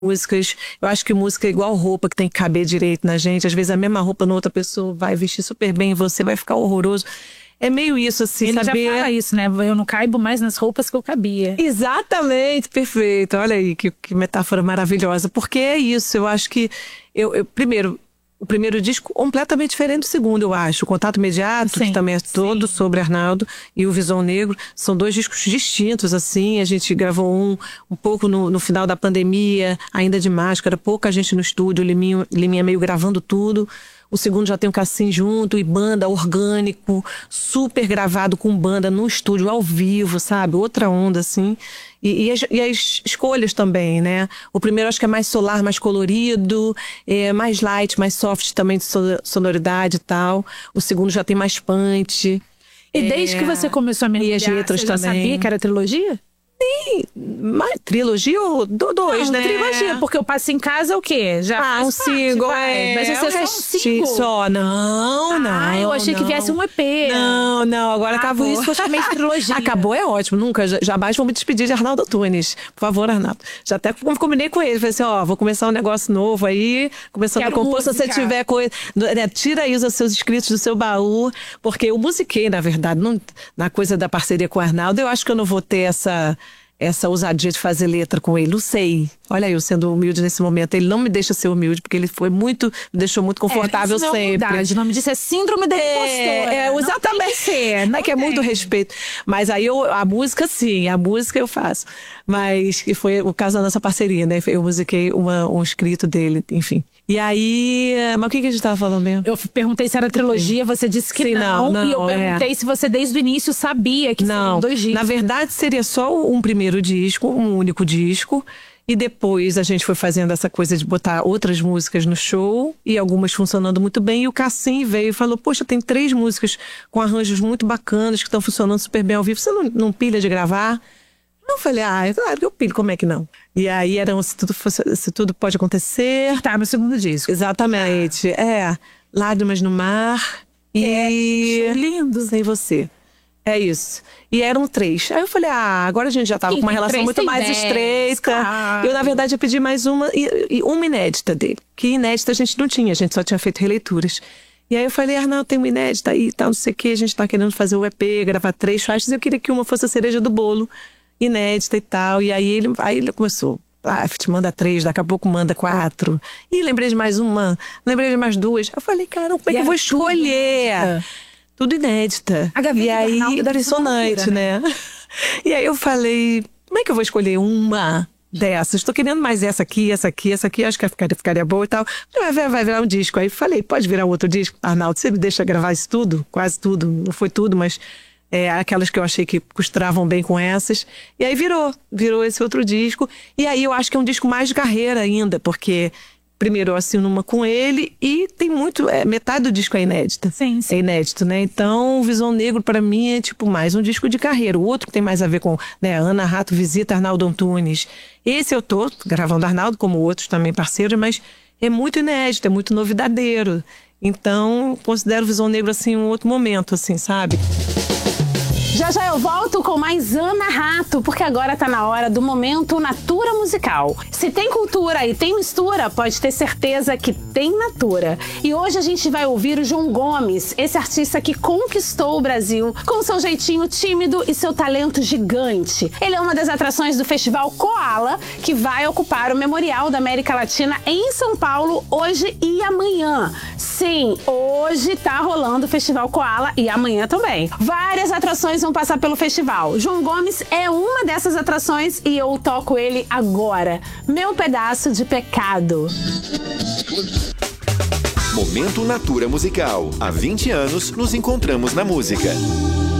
músicas. Eu acho que música é igual roupa, que tem que caber direito na gente. Às vezes a mesma roupa na outra pessoa vai vestir super bem, você vai ficar horroroso. É meio isso, assim, Ele saber... já fala isso, né? Eu não caibo mais nas roupas que eu cabia. Exatamente, perfeito. Olha aí, que metáfora maravilhosa. Porque é isso, eu acho que... Primeiro, o primeiro disco completamente diferente do segundo, eu acho. O Contato Imediato, Sim, que também é todo sobre Arnaldo, e o Visão Negro, são dois discos distintos, assim. A gente gravou um pouco no final da pandemia, ainda de máscara, pouca gente no estúdio, Liminha meio gravando tudo. O segundo já tem o Cassim junto, e banda, orgânico, super gravado com banda no estúdio, ao vivo, sabe? Outra onda, assim. E as escolhas também, né? O primeiro acho que é mais solar, mais colorido, mais light, mais soft também de sonoridade e tal. O segundo já tem mais punch. E desde que você começou a mergulhar, e as letras você já também. sabia que era trilogia? Sim, mas trilogia ou dois, né? Trilogia, porque eu passo em casa o quê? Já um single, Mas você é só um single. Só, não. Eu achei que viesse um EP. Não, agora acabou. Por isso que eu chamei de trilogia. Acabou, é ótimo. Nunca, jamais vou me despedir de Arnaldo Antunes. Por favor, Arnaldo. Já até combinei com ele. Falei assim, vou começar um negócio novo aí. Começando a compor, se você tiver coisa... Tira aí os seus escritos do seu baú. Porque eu musiquei, na verdade, na coisa da parceria com o Arnaldo. Eu acho que eu não vou ter essa ousadia de fazer letra com ele. Não sei. Olha eu sendo humilde nesse momento. Ele não me deixa ser humilde, porque ele me deixou muito confortável isso sempre. Não é humildade, o nome disso é síndrome da impostora. Exatamente. É muito respeito. Mas aí a música, sim, a música eu faço. Mas que foi o caso da nossa parceria, né? Eu musiquei um escrito dele, enfim. E aí, mas o que a gente estava falando mesmo? Eu perguntei se era trilogia, você disse que não. E eu perguntei se você desde o início sabia que seriam 2 discos. Na verdade, seria só um primeiro disco, um único disco. E depois a gente foi fazendo essa coisa de botar outras músicas no show, e algumas funcionando muito bem. E o Cassim veio e falou, poxa, tem 3 músicas com arranjos muito bacanas que estão funcionando super bem ao vivo. Você não pilha de gravar? Eu falei, claro que eu pilho, como é que não? E aí se tudo pode acontecer. Tá no segundo disco. Exatamente. Lágrimas no Mar e... lindo. Sem Você. É isso. E eram 3. Aí eu falei, agora a gente já tava com uma relação muito mais estreita. Claro. Eu, na verdade, eu pedi mais uma inédita dele. Que inédita a gente não tinha, a gente só tinha feito releituras. E aí eu falei, Arnaldo, tem uma inédita aí e tal, não sei o que, a gente tá querendo fazer o EP, gravar 3 faixas, eu queria que uma fosse a cereja do bolo, inédita e tal. E aí ele começou, te manda 3, daqui a pouco manda 4. E lembrei de mais uma, lembrei de mais 2. Eu falei, cara, como é que eu vou escolher? Tudo inédita. E aí, dissonante, né? E aí eu falei, como é que eu vou escolher uma dessas? Estou querendo mais essa aqui, acho que ficaria boa e tal. Vai virar um disco. Aí falei, pode virar outro disco? Arnaldo, você me deixa gravar isso tudo? Quase tudo, não foi tudo, mas aquelas que eu achei que costuravam bem com essas. E aí virou esse outro disco. E aí eu acho que é um disco mais de carreira ainda, porque... Primeiro eu assino uma com ele e tem muito... metade do disco é inédita. Sim. É inédito, né? Então, o Visão Negro, pra mim, é tipo mais um disco de carreira. O outro que tem mais a ver com, né, Ana Rato visita Arnaldo Antunes. Esse eu tô gravando Arnaldo, como outros também parceiros, mas é muito inédito, é muito novidadeiro. Então, considero o Visão Negro, assim, um outro momento, assim, sabe? Já eu volto com mais Ana Rato, porque agora tá na hora do momento Natura Musical. Se tem cultura e tem mistura, pode ter certeza que tem Natura. E hoje a gente vai ouvir o João Gomes, esse artista que conquistou o Brasil com seu jeitinho tímido e seu talento gigante. Ele é uma das atrações do Festival Koala, que vai ocupar o Memorial da América Latina em São Paulo hoje e amanhã. Sim, hoje tá rolando o Festival Koala e amanhã também. Várias atrações vão passar pelo festival. João Gomes é uma dessas atrações e eu toco ele agora. Meu Pedaço de Pecado. Momento Natura Musical. Há 20 anos nos encontramos na música.